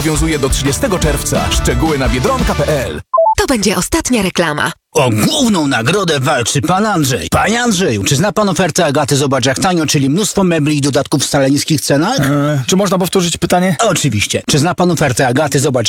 Obowiązuje do 30 czerwca. Szczegóły na biedronka.pl. To będzie ostatnia reklama. O główną nagrodę walczy pan Andrzej. Panie Andrzeju, czy zna pan ofertę Agaty Zobacz jak tanio, czyli mnóstwo mebli i dodatków w wcale niskich cenach? Czy można powtórzyć pytanie? Oczywiście. Czy zna pan ofertę Agaty Zobacz